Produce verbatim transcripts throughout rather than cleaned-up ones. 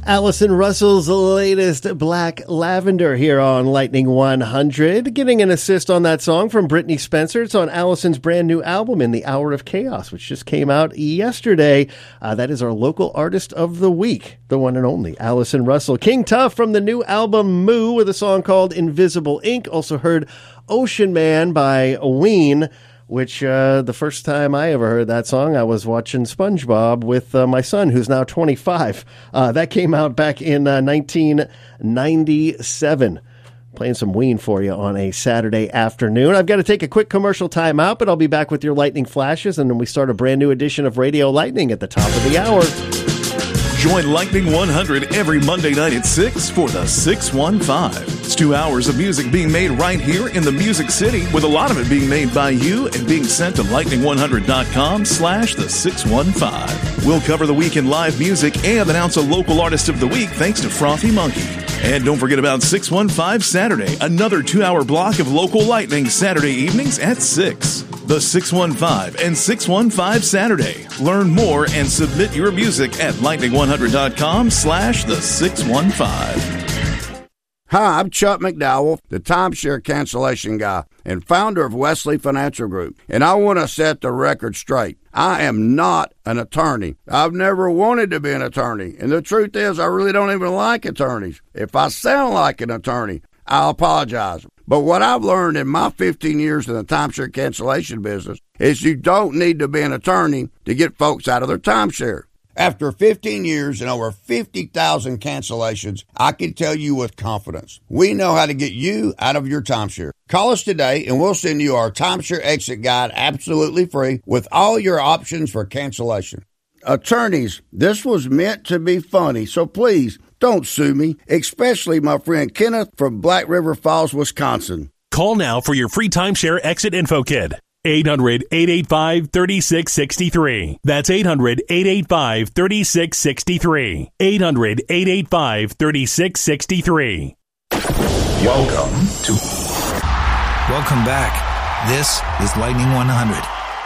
Allison Russell's latest Black Lavender here on Lightning one hundred. Getting an assist on that song from Brittany Spencer. It's on Allison's brand new album, In the Hour of Chaos, which just came out yesterday. Uh, that is our local artist of the week, the one and only Allison Russell. King Tuff from the new album Moo with a song called Invisible Ink. Also heard Ocean Man by Ween, which uh, the first time I ever heard that song, I was watching SpongeBob with uh, my son, who's now twenty-five. Uh, that came out back in uh, nineteen ninety-seven. Playing some Ween for you on a Saturday afternoon. I've got to take a quick commercial time out, but I'll be back with your Lightning Flashes, and then we start a brand new edition of Radio Lightning at the top of the hour. Join Lightning one hundred every Monday night at six for the six one five. It's two hours of music being made right here in the Music City, with a lot of it being made by you and being sent to lightning one hundred dot com slash the six one five. We'll cover the week in live music and announce a local artist of the week thanks to Frothy Monkey. And don't forget about six one five Saturday, another two-hour block of local Lightning Saturday evenings at six. The six one five and six one five Saturday. Learn more and submit your music at lightning one hundred dot com slash the six one five. Hi, I'm Chuck McDowell, the timeshare cancellation guy and founder of Wesley Financial Group, and I want to set the record straight. I am not an attorney. I've never wanted to be an attorney, and the truth is I really don't even like attorneys. If I sound like an attorney, I'll apologize. But what I've learned in my fifteen years in the timeshare cancellation business is you don't need to be an attorney to get folks out of their timeshare. After fifteen years and over fifty thousand cancellations, I can tell you with confidence, we know how to get you out of your timeshare. Call us today and we'll send you our timeshare exit guide absolutely free with all your options for cancellation. Attorneys, this was meant to be funny, so please don't sue me, especially my friend Kenneth from Black River Falls, Wisconsin. Call now for your free timeshare exit info kit. eight hundred, eight eight five, three six six three. That's eight hundred, eight eight five, three six six three. eight hundred, eight eight five, three six six three. Welcome to... Welcome back. This is Lightning one hundred.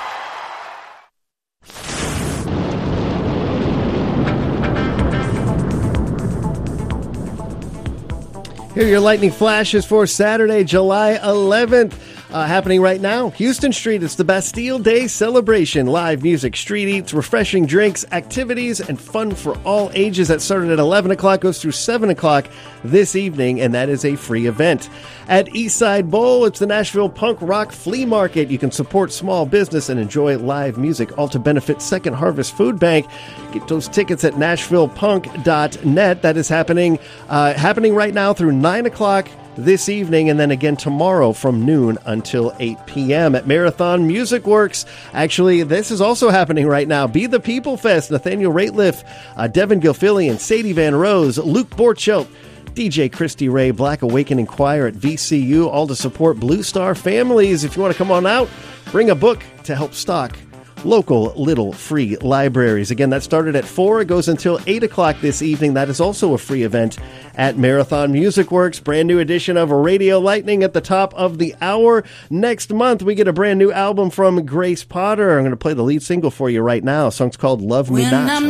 Here are your Lightning Flashes for Saturday, July eleventh. Uh, happening right now, Houston Street. It's the Bastille Day celebration. Live music, street eats, refreshing drinks, activities, and fun for all ages. That started at eleven o'clock, goes through seven o'clock this evening, and that is a free event. At Eastside Bowl, it's the Nashville Punk Rock Flea Market. You can support small business and enjoy live music, all to benefit Second Harvest Food Bank. Get those tickets at nashville punk dot net. That is happening, uh, happening right now through nine o'clock this evening, and then again tomorrow from noon until eight p.m. at Marathon Music Works. Actually, this is also happening right now. Be the People Fest. Nathaniel Rateliff, uh, Devin Gilfillian, Sadie Van Rose, Luke Borcheldt, D J Christy Ray, Black Awakening Choir at V C U, all to support Blue Star families. If you want to come on out, bring a book to help stock local little free libraries. Again, that started at four. It goes until eight o'clock this evening. That is also a free event at Marathon Music Works. Brand new edition of Radio Lightning at the top of the hour. Next month, we get a brand new album from Grace Potter. I'm going to play the lead single for you right now. The song's called Love Me Not.